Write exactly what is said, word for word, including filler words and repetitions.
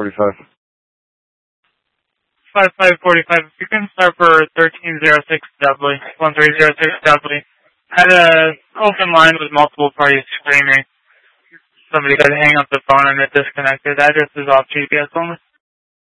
forty-five. five five forty-five, if you can start for thirteen oh six Dudley, one three oh six Dudley. Had an open line with multiple parties screaming. Somebody could hang up the phone and it disconnected. Address is off G P S only.